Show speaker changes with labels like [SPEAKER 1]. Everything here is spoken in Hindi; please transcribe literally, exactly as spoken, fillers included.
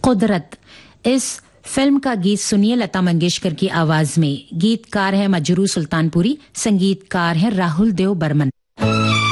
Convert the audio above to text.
[SPEAKER 1] कुदरत। इस फिल्म का गीत सुनिए लता मंगेशकर की आवाज में। गीतकार है मजरू सुल्तानपुरी, संगीतकार है राहुल देव बर्मन।